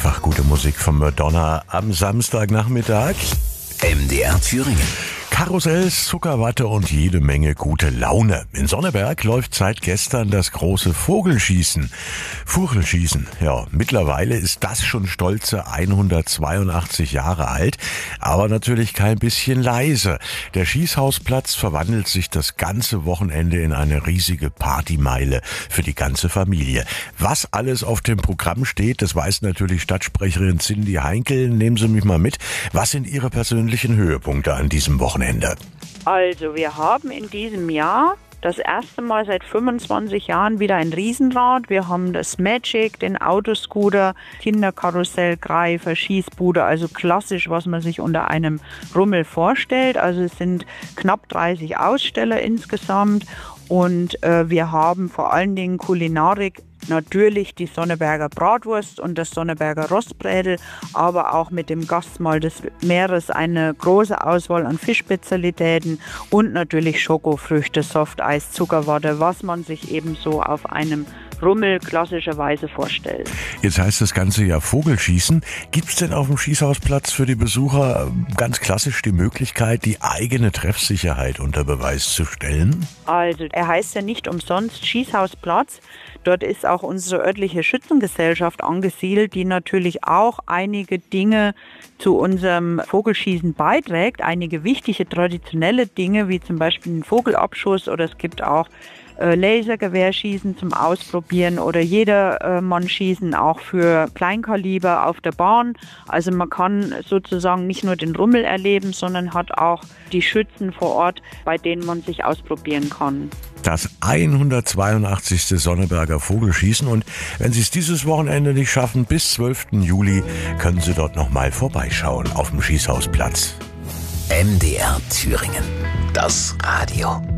Einfach gute Musik von Madonna am Samstagnachmittag. MDR Thüringen. Karussells, Zuckerwatte und jede Menge gute Laune. In Sonneberg läuft seit gestern das große Vogelschießen. Furchelschießen, ja, mittlerweile ist das schon stolze 182 Jahre alt, aber natürlich kein bisschen leise. Der Schießhausplatz verwandelt sich das ganze Wochenende in eine riesige Partymeile für die ganze Familie. Was alles auf dem Programm steht, das weiß natürlich Stadtsprecherin Cindy Heinkel. Nehmen Sie mich mal mit. Was sind Ihre persönlichen Höhepunkte an diesem Wochenende? Also wir haben in diesem Jahr das erste Mal seit 25 Jahren wieder ein Riesenrad. Wir haben das Magic, den Autoscooter, Kinderkarussell, Greifer, Schießbude, also klassisch, was man sich unter einem Rummel vorstellt. Also es sind knapp 30 Aussteller insgesamt und wir haben vor allen Dingen Kulinarik. Natürlich die Sonneberger Bratwurst und das Sonneberger Rostbrädel, aber auch mit dem Gastmahl des Meeres eine große Auswahl an Fischspezialitäten und natürlich Schokofrüchte, Softeis, Zuckerwatte, was man sich eben so auf einem Rummel klassischerweise vorstellt. Jetzt heißt das Ganze ja Vogelschießen. Gibt es denn auf dem Schießhausplatz für die Besucher ganz klassisch die Möglichkeit, die eigene Treffsicherheit unter Beweis zu stellen? Also er heißt ja nicht umsonst Schießhausplatz. Dort ist auch unsere örtliche Schützengesellschaft angesiedelt, die natürlich auch einige Dinge zu unserem Vogelschießen beiträgt. Einige wichtige traditionelle Dinge, wie zum Beispiel den Vogelabschuss, oder es gibt auch Lasergewehrschießen zum Ausprobieren oder Jedermann-Schießen auch für Kleinkaliber auf der Bahn. Also man kann sozusagen nicht nur den Rummel erleben, sondern hat auch die Schützen vor Ort, bei denen man sich ausprobieren kann. Das 182. Sonneberger Vogelschießen, und wenn Sie es dieses Wochenende nicht schaffen, bis 12. Juli können Sie dort nochmal vorbeischauen auf dem Schießhausplatz. MDR Thüringen. Das Radio.